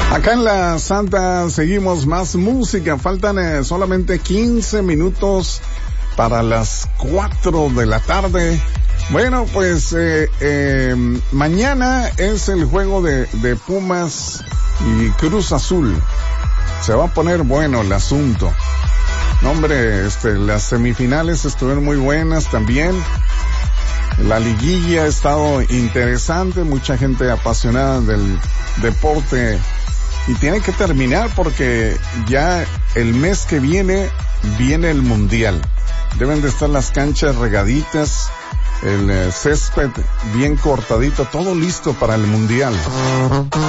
Acá en la Santa seguimos más música. Faltan solamente 15 minutos para las 4 de la tarde. Bueno, pues mañana es el juego de Pumas y Cruz Azul. Se va a poner bueno el asunto. No, hombre, las semifinales estuvieron muy buenas también. La liguilla ha estado interesante, mucha gente apasionada del deporte. Y tiene que terminar porque ya el mes que viene el Mundial. Deben de estar las canchas regaditas, el césped bien cortadito, todo listo para el Mundial.